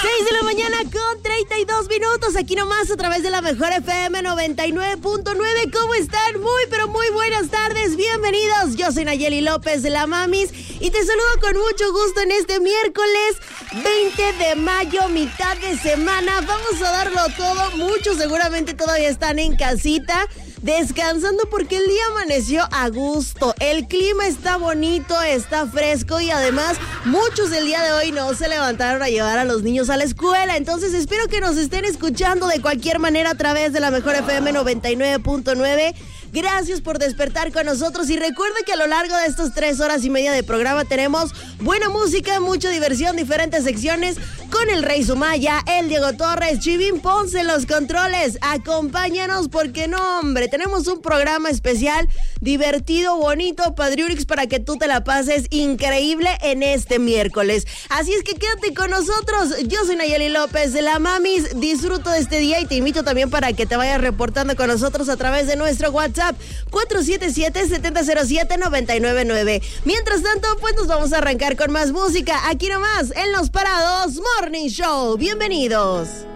6 de la mañana con 32 minutos, aquí nomás a través de la mejor FM 99.9. ¿Cómo están? Muy, pero muy buenas tardes, bienvenidos. Yo soy Nayeli López de la Mamis y te saludo con mucho gusto en este miércoles 20 de mayo, mitad de semana. Vamos a darlo todo, muchos seguramente todavía están en casita descansando porque el día amaneció a gusto, el clima está bonito, está fresco y además muchos el día de hoy no se levantaron a llevar a los niños a la escuela, entonces espero que nos estén escuchando de cualquier manera a través de la mejor FM 99.9. Gracias por despertar con nosotros y recuerda que a lo largo de estas 3 horas y media de programa tenemos buena música, mucha diversión, diferentes secciones con el Rey Sumaya, el Diego Torres, Chivín Ponce en los controles. Acompáñanos porque no, hombre, tenemos un programa especial, divertido, bonito, Padriurix, para que tú te la pases increíble en este miércoles. Así es que quédate con nosotros. Yo soy Nayeli López de la Mamis. Disfruto de este día y te invito también para que te vayas reportando con nosotros a través de nuestro WhatsApp 477-7007-999. Mientras tanto, pues nos vamos a arrancar con más música aquí nomás en Los Parados Morning Show. Bienvenidos.